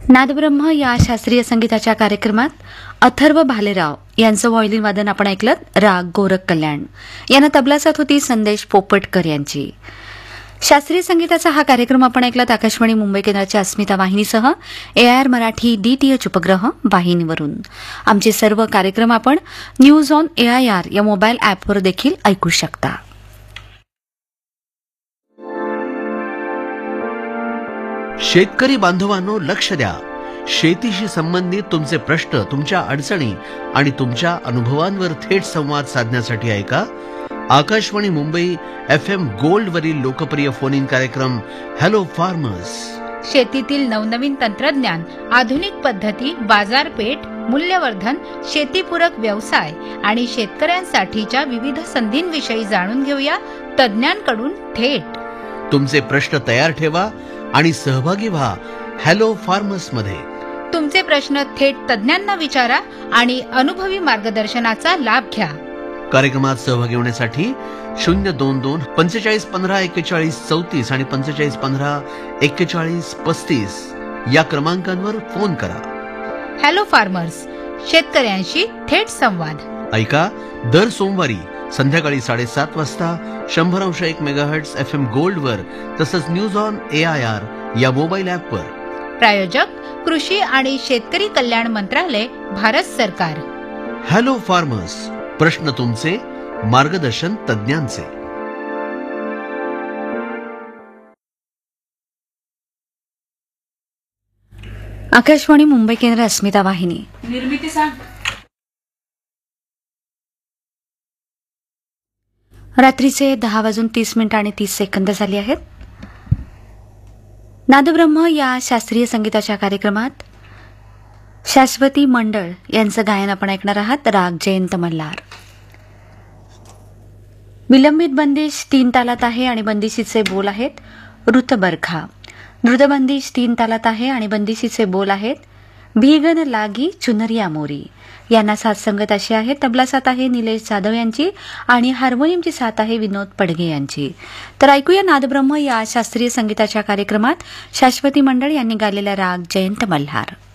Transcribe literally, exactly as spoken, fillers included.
नादब्रह्म या शास्त्रीय संगीताच्या कार्यक्रमात अथर्व भालेराव यांचं व्हायोलिन वादन आपण ऐकलं. राग गोरख कल्याण यांना तबला साथ होती संदेश पोपटकर यांची. शास्त्रीय संगीताचा हा कार्यक्रम आपण ऐकलात आकाशवाणी मुंबई केंद्राच्या अस्मिता वाहिनीसह एआयआर मराठी डीटीएच उपग्रह वाहिनीवरून. आमचे सर्व कार्यक्रम आपण न्यूज ऑन एआयआर या मोबाईल ॲपवर देखील ऐकू शकता. शेतकरी बांधवांनो, लक्ष द्या. शेतीशी संबंधित तुमचे प्रश्न, तुमच्या अडचणी आणि तुमच्या अनुभवांवर थेट संवाद साधण्यासाठी ऐका Akashvani Mumbai F M gold वरील लोकप्रिय फोन इन कार्यक्रम हॅलो फार्मर्स. शेतीतील नवनवीन तंत्रज्ञान, आधुनिक पद्धती, बाजारपेठ, मूल्यवर्धन, शेतीपूरक व्यवसाय आणि शेतकऱ्यांसाठीच्या विविध संधींविषयी जाणून घेऊया तज्ज्ञांकडून थेट. तुमचे प्रश्न तयार ठेवा आणि सहभागी व्हा हॅलो फार्मर्स मध्ये. तुमचे प्रश्न थेट तज्ज्ञांना विचारा आणि अनुभवी मार्गदर्शनाचा लाभ घ्या. कार्यक्रमात सहभागी होण्यासाठी शून्य दोन दोन पंचेचाळीस पंधरा एक्केचाळीस चौतीस आणि पंचेचाळीस पंधरा एक्केचाळीस पस्तीस या क्रमांकांवर फोन करा. हॅलो फार्मर्स, शेतकऱ्यांशी थेट संवाद. ऐका दर सोमवारी संध्याकाळी साडेसात वाजता शंभर अंश एक मेगाहर्ट्झ एफ एम गोल्ड वर, तसंच न्यूज ऑन एआयआर या मोबाईल ॲपवर. प्रायोजक कृषी आणि शेतकरी कल्याण मंत्रालय, भारत सरकार. हॅलो फार्मर्स, प्रश्न तुमचे, मार्गदर्शन तज्ज्ञांचे. आकाशवाणी मुंबई केंद्र अस्मिता वाहिनी. निर्मिती सांग. रात्रीचे दहा वाजून तीस मिनिटं आणि तीस सेकंद झाली आहेत. नादब्रह्म या शास्त्रीय संगीताच्या कार्यक्रमात शाश्वती मंडळ यांचं गायन आपण ऐकणार आहात. राग जयंत मल्हार. विलंबित बंदिश तीन तालात आहे आणि बंदिशीचे बोल आहेत ऋत बरखा. द्रुतबंदिश तीन तालात आहे आणि बंदिशीचे बोल आहेत भीगन लागी चुनरिया मोरी. यांना साथ संगत अशी आहे. तबला साथ आहे निलेश जाधव यांची आणि हार्मोनियमची साथ आहे विनोद पडगे यांची. तर ऐकूया नादब्रह्म या शास्त्रीय संगीताच्या कार्यक्रमात शाश्वती मंडळ यांनी गायलेला राग जयंत मल्हार.